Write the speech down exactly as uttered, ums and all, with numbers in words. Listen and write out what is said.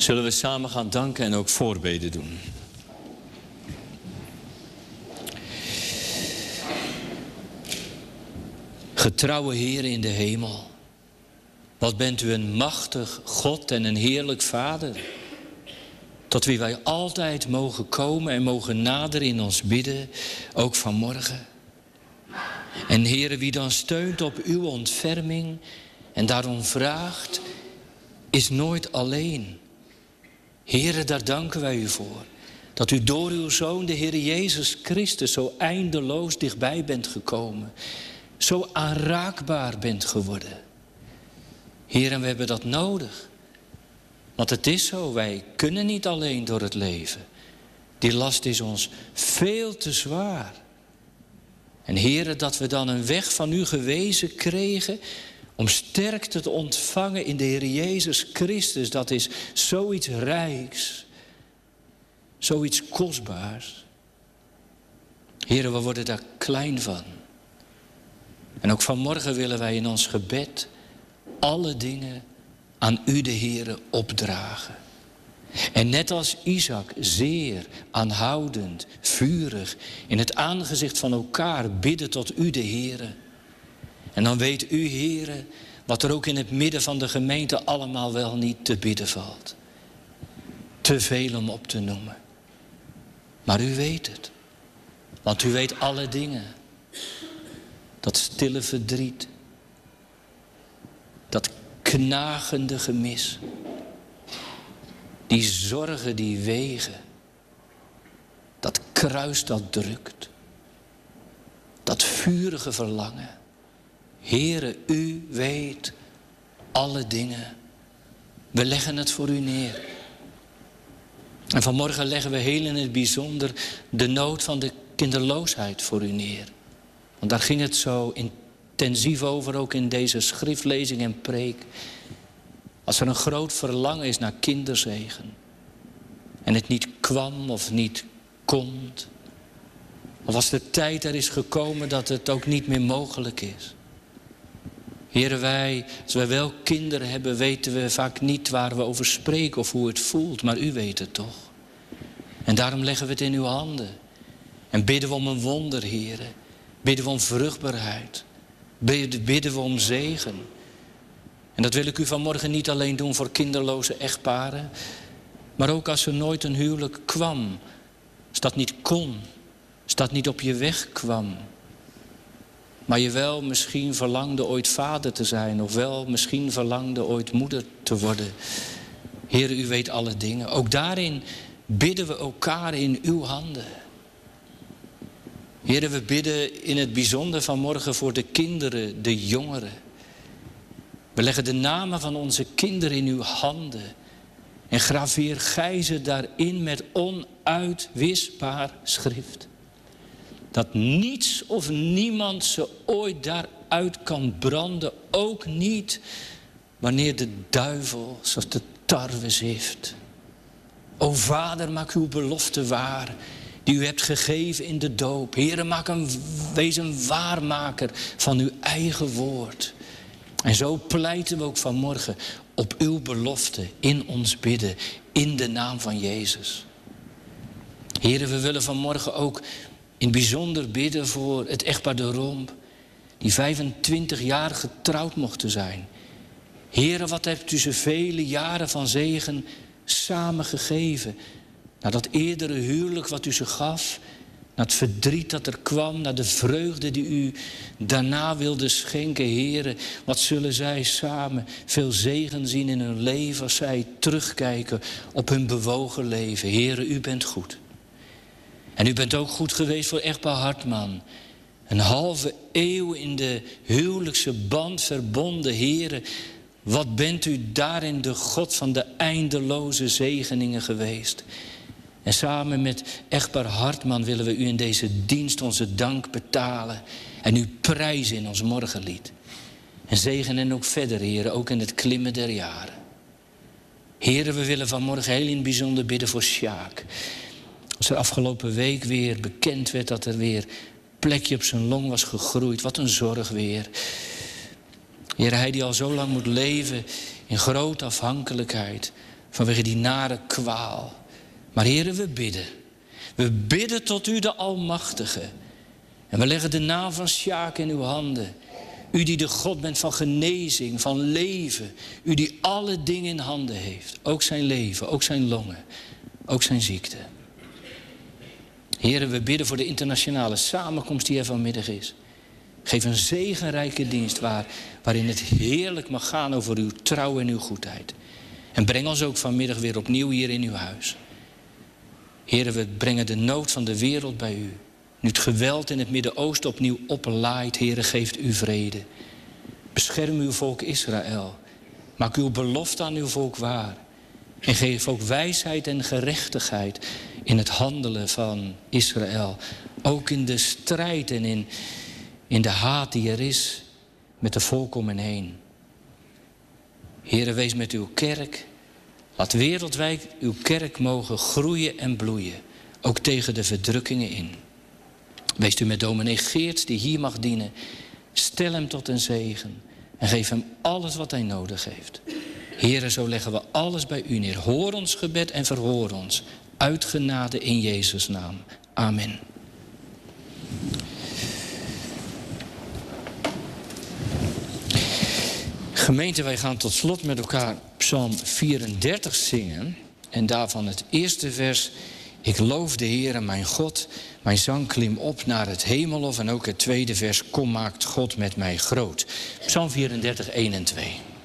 Zullen we samen gaan danken en ook voorbeden doen. Getrouwe Heer in de hemel, wat bent u een machtig God en een heerlijk Vader, tot wie wij altijd mogen komen en mogen naderen in ons bidden, ook vanmorgen. En Heere, wie dan steunt op uw ontferming en daarom vraagt, is nooit alleen. Heere, daar danken wij u voor. Dat u door uw Zoon, de Heer Jezus Christus, zo eindeloos dichtbij bent gekomen. Zo aanraakbaar bent geworden. Heer, en we hebben dat nodig. Want het is zo, wij kunnen niet alleen door het leven. Die last is ons veel te zwaar. En Heere, dat we dan een weg van u gewezen kregen om sterkte te ontvangen in de Heer Jezus Christus. Dat is zoiets rijks, zoiets kostbaars. Heere, we worden daar klein van. En ook vanmorgen willen wij in ons gebed alle dingen aan u de Heere opdragen. En net als Isaac zeer aanhoudend, vurig in het aangezicht van elkaar bidden tot u de Heere. En dan weet u, Heere, wat er ook in het midden van de gemeente allemaal wel niet te bidden valt. Te veel om op te noemen. Maar u weet het. Want u weet alle dingen. Dat stille verdriet. Dat knagende gemis. Die zorgen die wegen. Dat kruis dat drukt. Dat vurige verlangen. Heere, u weet alle dingen. We leggen het voor u neer. En vanmorgen leggen we heel in het bijzonder de nood van de kinderloosheid voor u neer. Want daar ging het zo intensief over, ook in deze schriftlezing en preek. Als er een groot verlangen is naar kinderzegen. En het niet kwam of niet komt. Of als de tijd er is gekomen dat het ook niet meer mogelijk is. Heren, wij, als wij wel kinderen hebben, weten we vaak niet waar we over spreken of hoe het voelt. Maar u weet het toch. En daarom leggen we het in uw handen. En bidden we om een wonder, heren. Bidden we om vruchtbaarheid. Bidden we om zegen. En dat wil ik u vanmorgen niet alleen doen voor kinderloze echtparen. Maar ook als er nooit een huwelijk kwam. Als dat niet kon. Als dat niet op je weg kwam. Maar je wel misschien verlangde ooit vader te zijn. Of wel misschien verlangde ooit moeder te worden. Heer, u weet alle dingen. Ook daarin bidden we elkaar in uw handen. Heer, we bidden in het bijzonder vanmorgen voor de kinderen, de jongeren. We leggen de namen van onze kinderen in uw handen. En graveer gij ze daarin met onuitwisbaar schrift. Dat niets of niemand ze ooit daaruit kan branden. Ook niet wanneer de duivel zoals de tarwe zift. O Vader, maak uw belofte waar. Die u hebt gegeven in de doop. Heere, maak hem, wees een waarmaker van uw eigen woord. En zo pleiten we ook vanmorgen op uw belofte in ons bidden. In de naam van Jezus. Heere, we willen vanmorgen ook in het bijzonder bidden voor het echtpaar de Romp. Die vijfentwintig jaar getrouwd mochten zijn. Heere, wat hebt u ze vele jaren van zegen samen gegeven. Naar dat eerdere huwelijk wat u ze gaf. Naar het verdriet dat er kwam. Naar de vreugde die u daarna wilde schenken. Heere, wat zullen zij samen veel zegen zien in hun leven. Als zij terugkijken op hun bewogen leven. Heere, u bent goed. En u bent ook goed geweest voor echtpaar Hartman. Een halve eeuw in de huwelijkse band verbonden. Heere, wat bent u daarin de God van de eindeloze zegeningen geweest. En samen met echtpaar Hartman willen we u in deze dienst onze dank betalen. En u prijzen in ons morgenlied. En zegen hen ook verder, Heere, ook in het klimmen der jaren. Heere, we willen vanmorgen heel in het bijzonder bidden voor Sjaak. Als er afgelopen week weer bekend werd dat er weer plekje op zijn long was gegroeid. Wat een zorg weer. Heer, hij die al zo lang moet leven in grote afhankelijkheid vanwege die nare kwaal. Maar Heere, we bidden. We bidden tot u de Almachtige. En we leggen de naam van Sjaak in uw handen. U die de God bent van genezing, van leven. U die alle dingen in handen heeft. Ook zijn leven, ook zijn longen, ook zijn ziekte. Heere, we bidden voor de internationale samenkomst die er vanmiddag is. Geef een zegenrijke dienst waar, waarin het heerlijk mag gaan over uw trouw en uw goedheid. En breng ons ook vanmiddag weer opnieuw hier in uw huis. Heere, we brengen de nood van de wereld bij u. Nu het geweld in het Midden-Oosten opnieuw oplaait, Heere, geeft u vrede. Bescherm uw volk Israël. Maak uw belofte aan uw volk waar. En geef ook wijsheid en gerechtigheid in het handelen van Israël. Ook in de strijd en in, in de haat die er is met de volk om hen heen. Heere, wees met uw kerk. Laat wereldwijd uw kerk mogen groeien en bloeien. Ook tegen de verdrukkingen in. Wees u met dominee Geerts die hier mag dienen. Stel hem tot een zegen. En geef hem alles wat hij nodig heeft. Heere, zo leggen we alles bij u neer. Hoor ons gebed en verhoor ons. Uit genade in Jezus' naam. Amen. Gemeente, wij gaan tot slot met elkaar Psalm vierendertig zingen. En daarvan het eerste vers. Ik loof de Heere mijn God. Mijn zang klim op naar het hemelhof. En ook het tweede vers. Kom maakt God met mij groot. Psalm vierendertig, één en twee.